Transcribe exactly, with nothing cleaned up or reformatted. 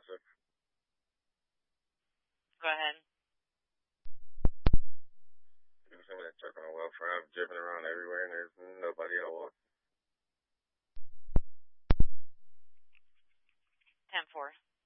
aggressive. Go ahead. You see me that truck on welfare. I've driven around everywhere and there's nobody at all. ten four.